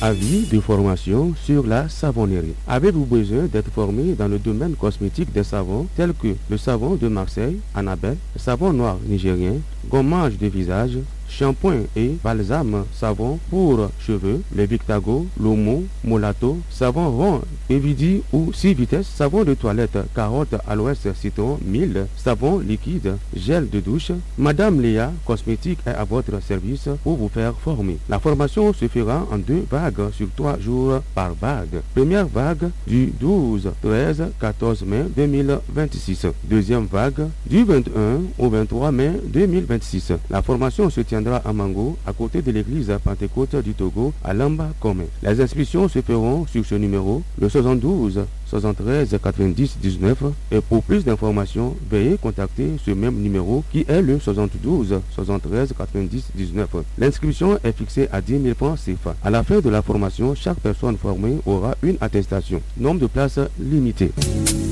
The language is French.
Avis de formation sur la savonnerie. Avez-vous besoin d'être formé dans le domaine cosmétique des savons tels que le savon de Marseille, Annabelle, le savon noir nigérien, gommage de visage, shampoing et balsame savon pour cheveux, les Victago, Lomo, Molato, savon rond, Evidi ou 6 vitesses, savon de toilette, carotte, aloès, citron, mille, savon liquide, gel de douche. Madame Léa Cosmétique est à votre service pour vous faire former. La formation se fera en 2 vagues sur 3 jours par vague. Première vague du 12, 13, 14 mai 2026. Deuxième vague du 21 au 23 mai 2026. La formation se tiendra à Mango, à côté de l'église Pentecôte du Togo, à Lamba Comé. Les inscriptions se feront sur ce numéro, le 72 73 90 19, et pour plus d'informations, veuillez contacter ce même numéro qui est le 72 73 90 19. L'inscription est fixée à 10 000 francs CFA. À la fin de la formation, chaque personne formée aura une attestation. Nombre de places limité.